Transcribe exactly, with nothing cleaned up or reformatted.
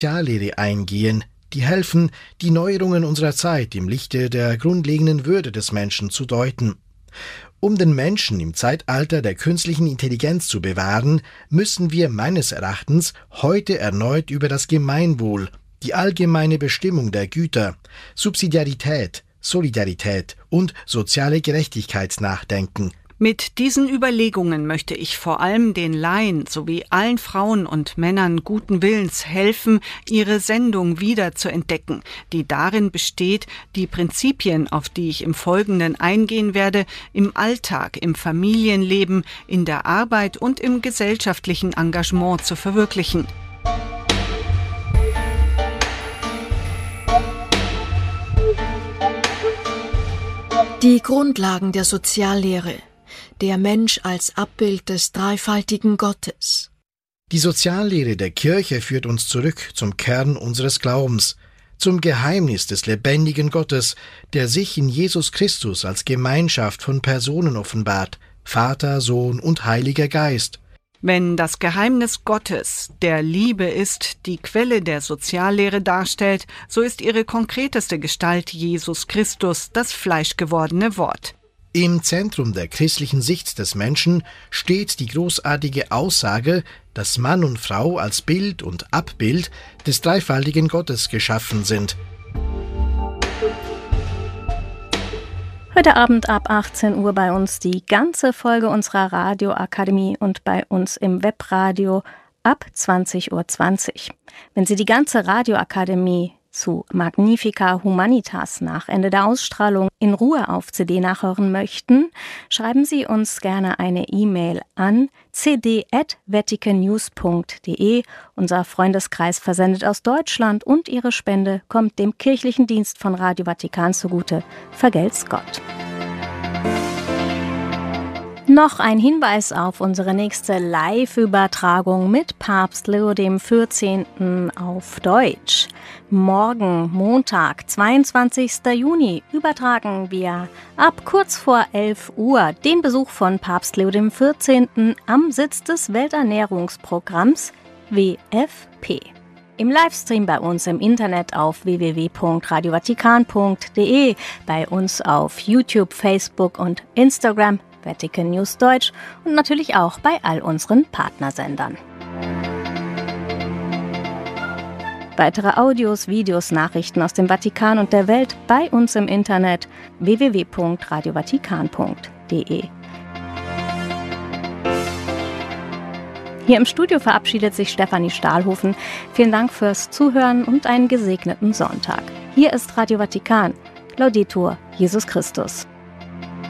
Soziallehre eingehen, die helfen, die Neuerungen unserer Zeit im Lichte der grundlegenden Würde des Menschen zu deuten. Um den Menschen im Zeitalter der künstlichen Intelligenz zu bewahren, müssen wir meines Erachtens heute erneut über das Gemeinwohl, die allgemeine Bestimmung der Güter, Subsidiarität, Solidarität und soziale Gerechtigkeit nachdenken. Mit diesen Überlegungen möchte ich vor allem den Laien sowie allen Frauen und Männern guten Willens helfen, ihre Sendung wieder zu entdecken, die darin besteht, die Prinzipien, auf die ich im Folgenden eingehen werde, im Alltag, im Familienleben, in der Arbeit und im gesellschaftlichen Engagement zu verwirklichen. Die Grundlagen der Soziallehre. Der Mensch als Abbild des dreifaltigen Gottes. Die Soziallehre der Kirche führt uns zurück zum Kern unseres Glaubens, zum Geheimnis des lebendigen Gottes, der sich in Jesus Christus als Gemeinschaft von Personen offenbart, Vater, Sohn und Heiliger Geist. Wenn das Geheimnis Gottes, der Liebe ist, die Quelle der Soziallehre darstellt, so ist ihre konkreteste Gestalt Jesus Christus, das fleischgewordene Wort. Im Zentrum der christlichen Sicht des Menschen steht die großartige Aussage, dass Mann und Frau als Bild und Abbild des dreifaltigen Gottes geschaffen sind. Heute Abend ab achtzehn Uhr bei uns die ganze Folge unserer Radioakademie und bei uns im Webradio ab zwanzig Uhr zwanzig. Wenn Sie die ganze Radioakademie zu Magnifica Humanitas nach Ende der Ausstrahlung in Ruhe auf C D nachhören möchten, schreiben Sie uns gerne eine E-Mail an c d at vatican news punkt d e. Unser Freundeskreis versendet aus Deutschland und Ihre Spende kommt dem kirchlichen Dienst von Radio Vatikan zugute. Vergelt's Gott. Noch ein Hinweis auf unsere nächste Live-Übertragung mit Papst Leo der vierzehnten auf Deutsch. Morgen, Montag, zweiundzwanzigsten Juni, übertragen wir ab kurz vor elf Uhr den Besuch von Papst Leo der vierzehnten am Sitz des Welternährungsprogramms W F P. Im Livestream bei uns im Internet auf w w w punkt radio vatikan punkt d e, bei uns auf YouTube, Facebook und Instagram, Vatican News Deutsch und natürlich auch bei all unseren Partnersendern. Weitere Audios, Videos, Nachrichten aus dem Vatikan und der Welt bei uns im Internet w w w punkt radio vatikan punkt d e. Hier im Studio verabschiedet sich Stefanie Stahlhofen. Vielen Dank fürs Zuhören und einen gesegneten Sonntag. Hier ist Radio Vatikan. Laudetur Jesus Christus.